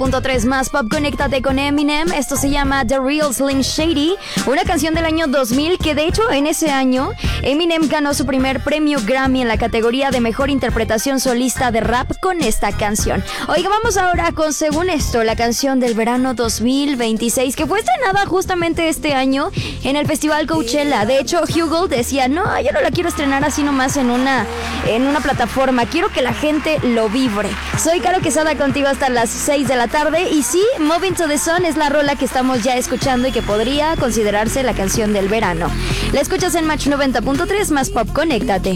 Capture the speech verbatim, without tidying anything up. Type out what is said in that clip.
Punto tres más pop, conéctate con Eminem. Esto se llama The Real Slim Shady, una canción del año dos mil que de hecho en ese año Eminem ganó su primer premio Grammy en la categoría de mejor interpretación solista de rap con esta canción. Oiga, vamos ahora con Según Esto, la canción del verano dos mil veintiséis que fue estrenada justamente este año en el Festival Coachella. De hecho, Hugh decía, no, yo no la quiero estrenar así nomás en una, en una plataforma, quiero que la gente lo vibre. Soy Caro Quesada contigo hasta las seis de la tarde y sí, Moving to the Sun es la rola que estamos ya escuchando y que podría considerarse la canción del verano. La escuchas en Match noventa punto tres más pop, conéctate.